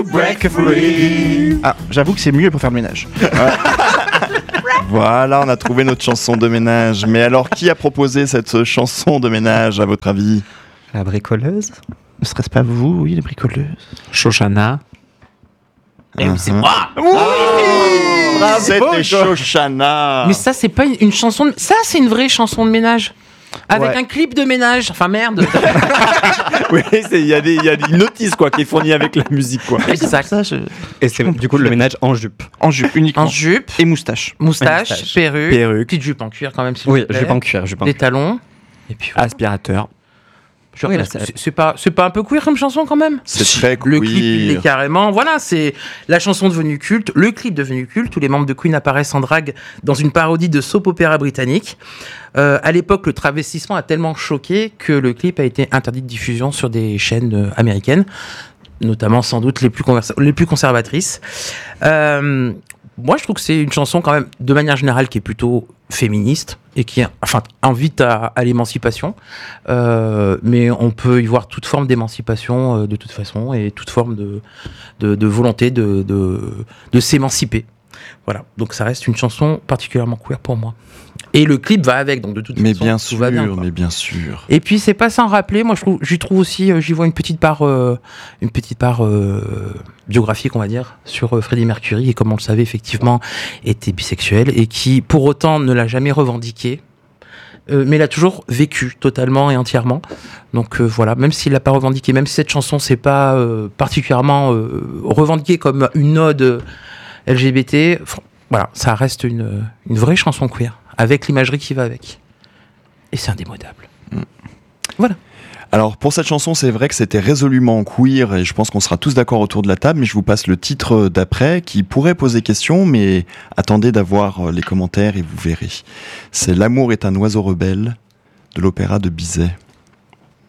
Break free. Ah, j'avoue que c'est mieux pour faire le ménage. Voilà, on a trouvé notre chanson de ménage. Mais alors, qui a proposé cette chanson de ménage, à votre avis ? La bricoleuse. Ne serait-ce pas vous, oui, les bricoleuses? Shoshana. Eh oui, c'est moi. C'était Shoshana. Mais ça, c'est pas une chanson. Ça, c'est une vraie chanson de ménage. Avec un clip de ménage. Enfin, merde. Oui, il y a une notice quoi, qui est fournie avec la musique. Quoi. Exact. Ça, Et c'est du coup le ménage en jupe. En jupe, uniquement. En jupe, Et moustache. moustache, perruque, petite jupe en cuir quand même, s'il vous plaît. Jupe en cuir. Des talons. Et puis, Aspirateur. Oui, là, c'est pas un peu queer comme chanson quand même. C'est très Le clip, il est queer. carrément. Voilà, c'est la chanson devenue culte, le clip devenu culte, où les membres de Queen apparaissent en drague dans une parodie de soap opéra britannique. À l'époque, le travestissement a tellement choqué que le clip a été interdit de diffusion sur des chaînes américaines, notamment sans doute les plus conservatrices. Moi, je trouve que c'est une chanson quand même, de manière générale, qui est plutôt féministe et qui invite à l'émancipation. Mais on peut y voir toute forme d'émancipation de toute façon et toute forme de volonté de s'émanciper. Voilà, donc ça reste une chanson particulièrement queer pour moi. Et le clip va avec, donc de toute Mais façon, bien tout sûr, va bien, quoi. mais bien sûr. Et puis c'est pas sans rappeler, moi j'y trouve aussi, j'y vois une petite part biographique, on va dire, sur Freddie Mercury, et comme on le savait effectivement était bisexuel et qui pour autant ne l'a jamais revendiqué, mais l'a toujours vécu totalement et entièrement. Donc voilà, même s'il l'a pas revendiqué, même si cette chanson c'est pas particulièrement revendiquée comme une ode LGBT, voilà, ça reste une vraie chanson queer avec l'imagerie qui va avec. Et c'est indémodable. Voilà. Alors pour cette chanson, c'est vrai que c'était résolument queer et je pense qu'on sera tous d'accord autour de la table, mais je vous passe le titre d'après qui pourrait poser question, mais attendez d'avoir les commentaires et vous verrez. C'est L'amour est un oiseau rebelle de l'opéra de Bizet.